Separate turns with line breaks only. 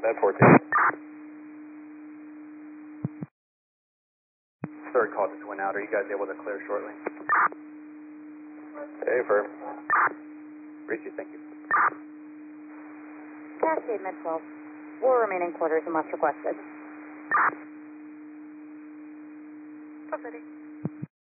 That 14. Third call just went out. Are you guys able to clear shortly? Hey, firm. Richie, thank you.
Cascade Med 12. 4 remaining quarters unless requested.
City.